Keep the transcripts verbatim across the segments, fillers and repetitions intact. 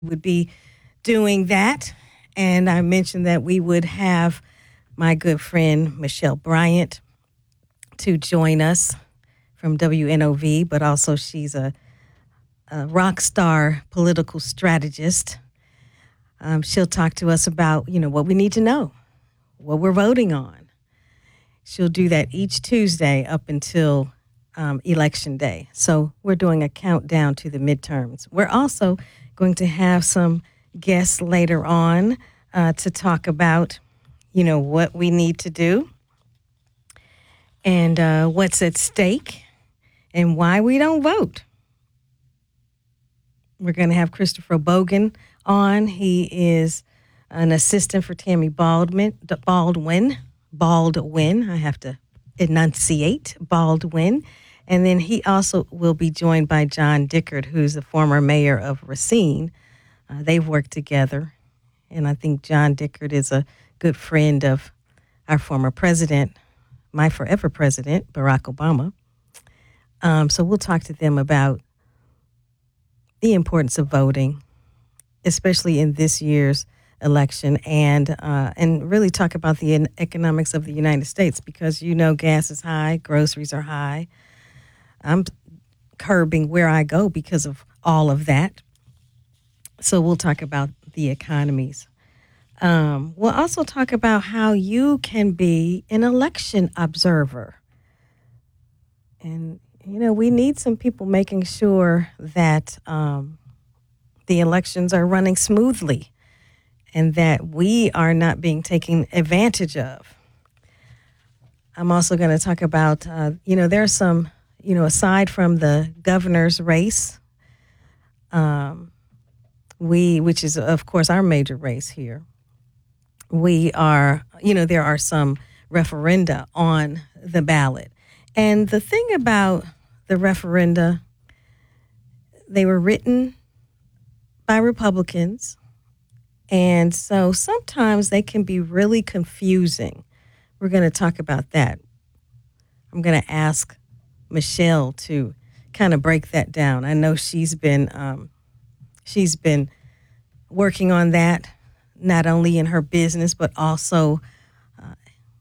would be doing that. And I mentioned that we would have my good friend Michelle Bryant to join us from W N O V, but also she's a, a rock star political strategist. Um, she'll talk to us about, you know, what we need to know, what we're voting on. She'll do that each Tuesday up until um, Election Day. So we're doing a countdown to the midterms. We're also going to have some guests later on uh, to talk about, you know, what we need to do and uh, what's at stake and why we don't vote. We're going to have Christopher Bogan on. He is an assistant for Tammy Baldwin. Baldwin. Baldwin. I have to enunciate Baldwin. And then he also will be joined by John Dickert, who's the former mayor of Racine. Uh, they've worked together. And I think John Dickert is a good friend of our former president, my forever president, Barack Obama. Um, so we'll talk to them about the importance of voting, especially in this year's election, and uh, and really talk about the economics of the United States, because, you know, gas is high, groceries are high. I'm curbing where I go because of all of that. So we'll talk about the economies. Um, we'll also talk about how you can be an election observer. And, you know, we need some people making sure that um, the elections are running smoothly and that we are not being taken advantage of. I'm also going to talk about, uh, you know, there are some, you know, aside from the governor's race, um, we, which is, of course, our major race here, we are, you know, there are some referenda on the ballot. And the thing about the referenda, they were written by Republicans. And so sometimes they can be really confusing. We're going to talk about that. I'm going to ask Michelle to kind of break that down. I know she's been um, she's been working on that, not only in her business, but also uh,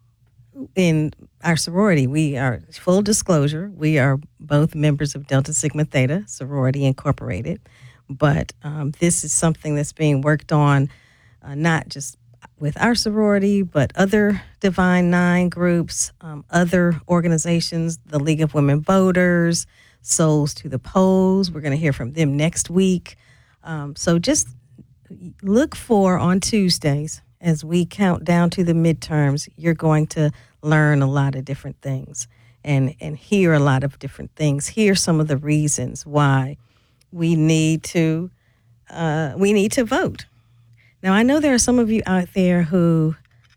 in our sorority. We are, full disclosure, we are both members of Delta Sigma Theta Sorority Incorporated. But um, this is something that's being worked on, uh, not just with our sorority, but other Divine Nine groups, um, other organizations, the League of Women Voters, Souls to the Polls. We're going to hear from them next week. Um, so just look for on Tuesdays, as we count down to the midterms, you're going to learn a lot of different things and, and hear a lot of different things. Hear some of the reasons why we need to uh, we need to vote. Now, I know there are some of you out there who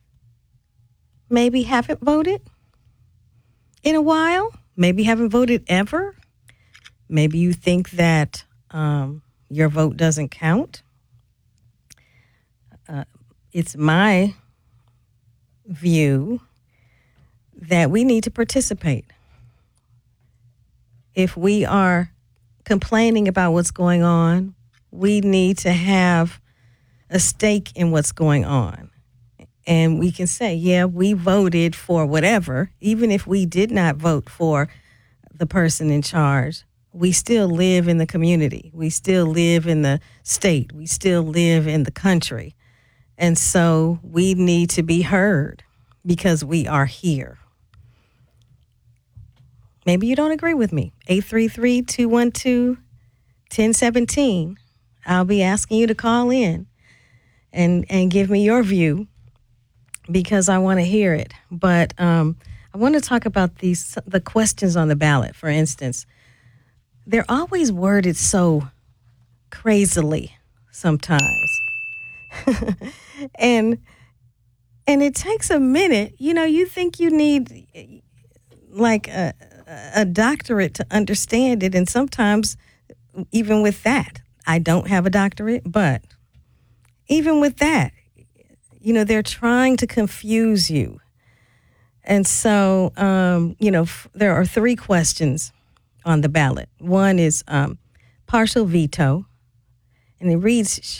maybe haven't voted in a while, maybe haven't voted ever. Maybe you think that um, your vote doesn't count. Uh, it's my view that we need to participate. If we are complaining about what's going on, we need to have a stake in what's going on. And we can say, yeah, we voted for whatever. Even if we did not vote for the person in charge, we still live in the community. We still live in the state. We still live in the country. And so we need to be heard because we are here. Maybe you don't agree with me. eight three three, two one two, one oh one seven. I'll be asking you to call in and, and give me your view because I want to hear it. But um, I want to talk about these the questions on the ballot. For instance, they're always worded so crazily sometimes. and and it takes a minute. You know, you think you need like a, a doctorate to understand it. And sometimes even with that, I don't have a doctorate, but even with that, you know, they're trying to confuse you. And so, um, you know, f- there are three questions on the ballot. One is um, partial veto, and it reads,